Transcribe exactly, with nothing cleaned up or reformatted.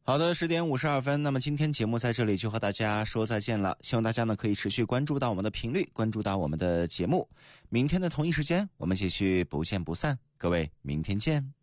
好的，十点五十二分，那么今天节目在这里就和大家说再见了，希望大家呢可以持续关注到我们的频率，关注到我们的节目，明天的同一时间我们继续不见不散，各位明天见。